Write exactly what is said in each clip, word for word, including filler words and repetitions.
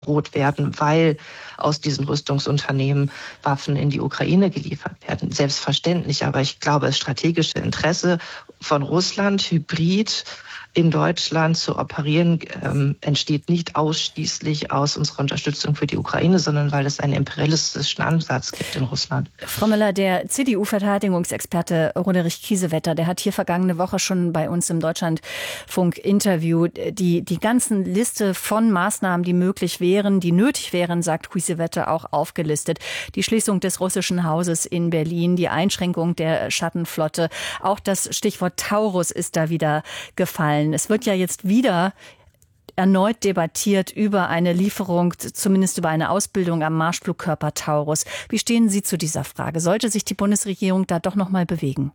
bedroht werden, weil aus diesen Rüstungsunternehmen Waffen in die Ukraine geliefert werden. Selbstverständlich, aber ich glaube, das strategische Interesse von Russland, hybrid in Deutschland zu operieren, ähm, entsteht nicht ausschließlich aus unserer Unterstützung für die Ukraine, sondern weil es einen imperialistischen Ansatz gibt in Russland. Frau Müller, der C D U-Verteidigungsexperte Roderich Kiesewetter, der hat hier vergangene Woche schon bei uns im Deutschlandfunk interviewt. Die, die ganzen Liste von Maßnahmen, die möglich wären, die nötig wären, sagt Kiesewetter, auch aufgelistet. Die Schließung des russischen Hauses in Berlin, die Einschränkung der Schattenflotte, auch das Stichwort Taurus ist da wieder gefallen. Es wird ja jetzt wieder erneut debattiert über eine Lieferung, zumindest über eine Ausbildung am Marschflugkörper Taurus. Wie stehen Sie zu dieser Frage? Sollte sich die Bundesregierung da doch noch mal bewegen?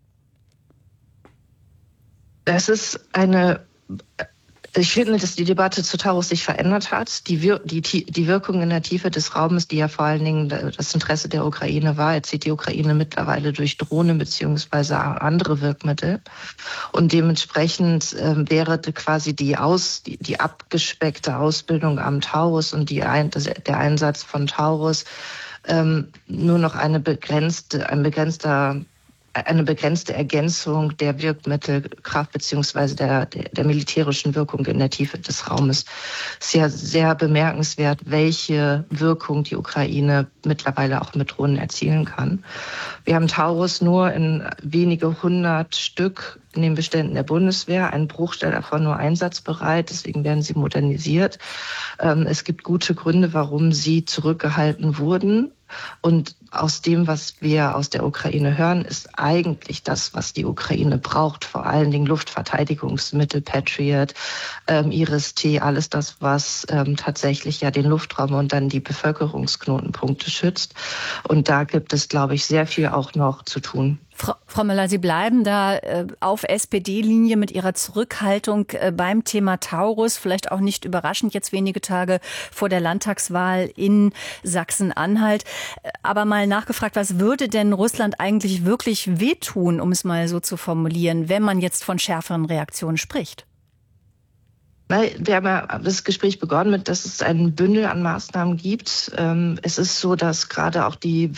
Das ist eine... Ich finde, dass die Debatte zu Taurus sich verändert hat. Die, Wir- die, die Wirkung in der Tiefe des Raumes, die ja vor allen Dingen das Interesse der Ukraine war, erzieht die Ukraine mittlerweile durch Drohnen beziehungsweise andere Wirkmittel. Und dementsprechend äh, wäre quasi die, Aus, die, die abgespeckte Ausbildung am Taurus und die ein, das, der Einsatz von Taurus ähm, nur noch eine begrenzte, ein begrenzter eine begrenzte Ergänzung der Wirkmittelkraft beziehungsweise der, der, der militärischen Wirkung in der Tiefe des Raumes. Sehr, sehr bemerkenswert, welche Wirkung die Ukraine mittlerweile auch mit Drohnen erzielen kann. Wir haben Taurus nur in wenige hundert Stück in den Beständen der Bundeswehr, ein Bruchteil davon nur einsatzbereit, deswegen werden sie modernisiert. Es gibt gute Gründe, warum sie zurückgehalten wurden. Und aus dem, was wir aus der Ukraine hören, ist eigentlich das, was die Ukraine braucht. Vor allen Dingen Luftverteidigungsmittel, Patriot, ähm, Iris-T, alles das, was ähm, tatsächlich ja den Luftraum und dann die Bevölkerungsknotenpunkte schützt. Und da gibt es, glaube ich, sehr viel auch noch zu tun. Frau, Frau Müller, Sie bleiben da äh, auf S P D-Linie mit Ihrer Zurückhaltung äh, beim Thema Taurus. Vielleicht auch nicht überraschend, jetzt wenige Tage vor der Landtagswahl in Sachsen-Anhalt. Aber mal nachgefragt, was würde denn Russland eigentlich wirklich wehtun, um es mal so zu formulieren, wenn man jetzt von schärferen Reaktionen spricht? Wir haben ja das Gespräch begonnen mit, dass es ein Bündel an Maßnahmen gibt. Es ist so, dass gerade auch die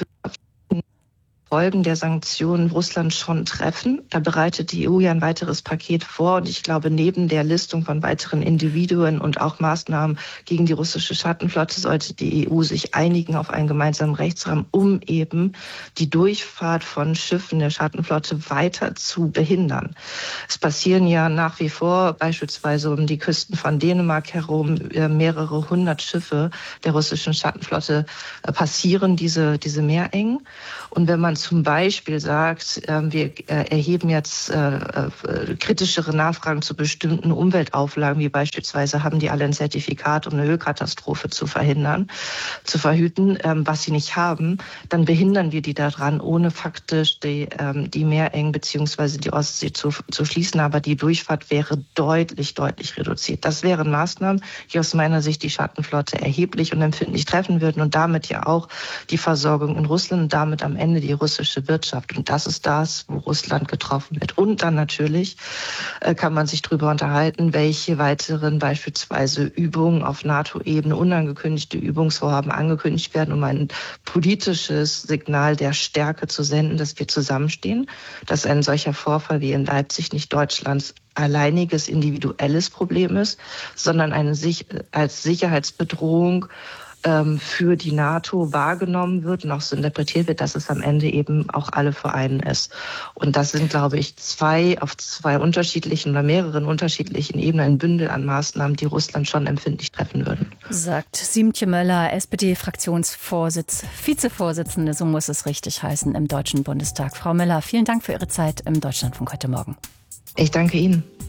Folgen der Sanktionen Russland schon treffen. Da bereitet die E U ja ein weiteres Paket vor. Und ich glaube, neben der Listung von weiteren Individuen und auch Maßnahmen gegen die russische Schattenflotte sollte die E U sich einigen auf einen gemeinsamen Rechtsrahmen, um eben die Durchfahrt von Schiffen der Schattenflotte weiter zu behindern. Es passieren ja nach wie vor beispielsweise um die Küsten von Dänemark herum mehrere hundert Schiffe der russischen Schattenflotte passieren diese, diese Meerengen. Und wenn man zum Beispiel sagt, wir erheben jetzt kritischere Nachfragen zu bestimmten Umweltauflagen, wie beispielsweise haben die alle ein Zertifikat, um eine Ölkatastrophe zu verhindern, zu verhüten, was sie nicht haben, dann behindern wir die daran, ohne faktisch die, die Meerengen beziehungsweise die Ostsee zu, zu schließen. Aber die Durchfahrt wäre deutlich, deutlich reduziert. Das wären Maßnahmen, die aus meiner Sicht die Schattenflotte erheblich und empfindlich treffen würden und damit ja auch die Versorgung in Russland und damit am Ende die russische Wirtschaft. Und das ist das, wo Russland getroffen wird. Und dann natürlich äh, kann man sich darüber unterhalten, welche weiteren beispielsweise Übungen auf NATO-Ebene, unangekündigte Übungsvorhaben angekündigt werden, um ein politisches Signal der Stärke zu senden, dass wir zusammenstehen, dass ein solcher Vorfall wie in Leipzig nicht Deutschlands alleiniges individuelles Problem ist, sondern eine sich als Sicherheitsbedrohung für die NATO wahrgenommen wird und auch so interpretiert wird, dass es am Ende eben auch alle vereinen ist. Und das sind, glaube ich, zwei auf zwei unterschiedlichen oder mehreren unterschiedlichen Ebenen ein Bündel an Maßnahmen, die Russland schon empfindlich treffen würden. Sagt Siemtje Möller, S P D-Fraktionsvorsitz, Vizevorsitzende, so muss es richtig heißen, im Deutschen Bundestag. Frau Möller, vielen Dank für Ihre Zeit im Deutschlandfunk heute Morgen. Ich danke Ihnen.